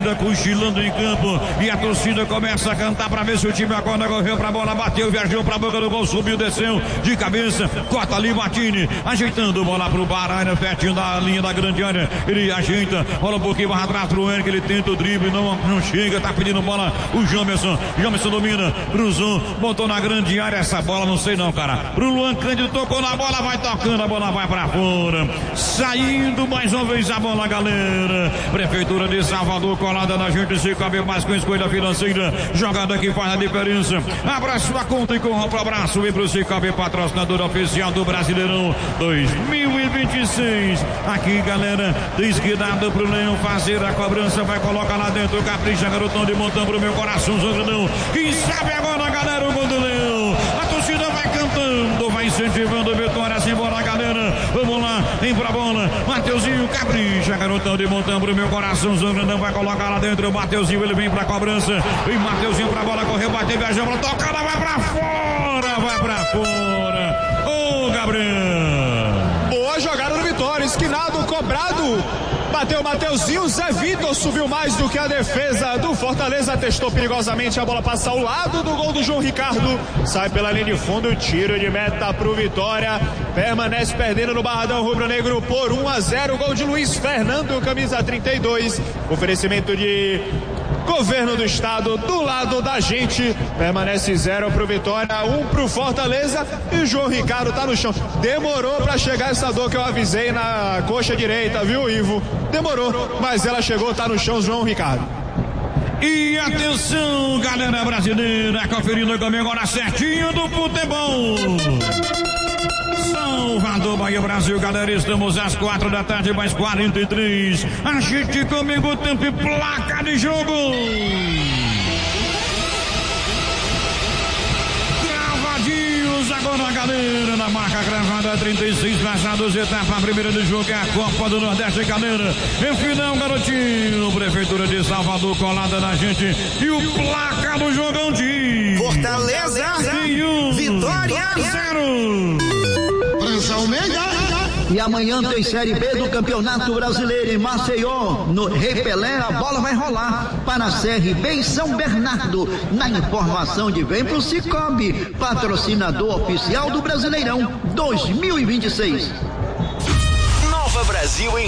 ainda cochilando em campo. E a torcida começa a cantar pra ver se o time agora correu pra bola, bateu, viajou pra boca do gol, subiu, desceu de cabeça, corta ali Martini, ajeitando bola pro Baralha, pertinho da linha da grande área. Ele ajeita, bola um pouquinho mais atrás pro Henrique, ele tenta o drible, não chega, tá pedindo bola o Jamerson domina, cruzou, botou na grande área essa bola, não sei não, cara. Pro Luan Cândido, tocou na bola, vai tocando, a bola vai pra fora. Saindo mais uma vez a bola, galera. Prefeitura de Salvador colada na gente, se cabe mais com escolha financeira, jogada que faz a diferença. Abra sua conta e corra pro abraço e pro Cicobi, patrocinador oficial do Brasileirão 2026. Aqui, galera, diz que dado pro Leão fazer a cobrança, vai colocar lá dentro, capricha, garotão de montão pro meu coração, Zangradão. Quem sabe agora, galera, o gol do Leão. A torcida vai cantando, vai incentivando, vitória, assim, bora, galera. Vamos lá, vem pra bola, Mateuzinho, capricha, garotão de montão pro meu coração, Zangradão vai colocar lá dentro, o Mateuzinho, ele vem pra cobrança, vem Mateuzinho pra bola, correu, bateu, viajou, tocada, vai pra fora. Ô, Gabriel. Boa jogada do Vitória, esquinado, cobrado. Bateu o Mateuzinho, Zé Vitor subiu mais do que a defesa do Fortaleza, testou perigosamente, a bola passa ao lado do gol do João Ricardo, sai pela linha de fundo, tiro de meta pro Vitória, permanece perdendo no Barradão Rubro-Negro por 1-0, gol de Luiz Fernando, camisa 32, oferecimento de Governo do Estado do lado da gente, permanece 0 pro Vitória, 1 pro Fortaleza, e o João Ricardo tá no chão. Demorou pra chegar essa dor que eu avisei na coxa direita, viu, Ivo? Demorou, mas ela chegou, tá no chão, João Ricardo. E atenção, galera brasileira, conferindo comigo agora certinho do futebol. Salvador, Bahia, Brasil, galera, estamos às 4 da tarde, mais 43. Agite comigo, tempo e placa de jogo. Cravadinhos agora, galera, na marca cravada, 36 passados, etapa primeira do jogo, é a Copa do Nordeste, galera. Em final, garotinho, Prefeitura de Salvador colada na gente. E o placa do jogão de Fortaleza, Vitória 0. E amanhã tem Série B do Campeonato Brasileiro em Maceió. No Repelé, a bola vai rolar para a CRB em São Bernardo. Na informação de Vem pro Cicobi, patrocinador oficial do Brasileirão 2026. Nova Brasil em